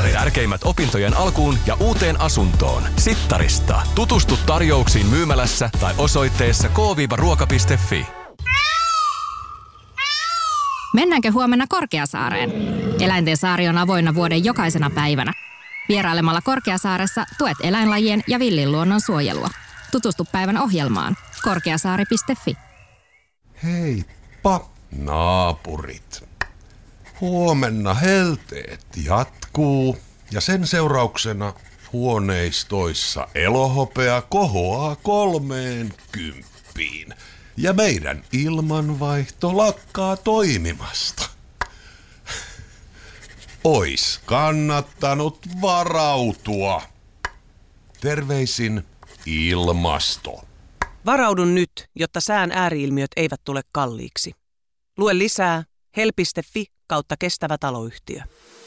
Tärkeimmät opintojen alkuun ja uuteen asuntoon. Sittarista. Tutustu tarjouksiin myymälässä tai osoitteessa k-ruoka.fi. Mennäänkö huomenna Korkeasaareen? Eläinten saari on avoinna vuoden jokaisena päivänä. Vierailemalla Korkeasaaressa tuet eläinlajien ja villin luonnon suojelua. Tutustu päivän ohjelmaan korkeasaari.fi. Heippa, naapurit. Huomenna helteet jatkuu ja sen seurauksena huoneistoissa elohopea kohoaa 30. Ja meidän ilmanvaihto lakkaa toimimasta. Ois kannattanut varautua. Terveisin ilmasto. Varaudun nyt, jotta sään ääriilmiöt eivät tule kalliiksi. Lue lisää help.fi/kestävä taloyhtiö.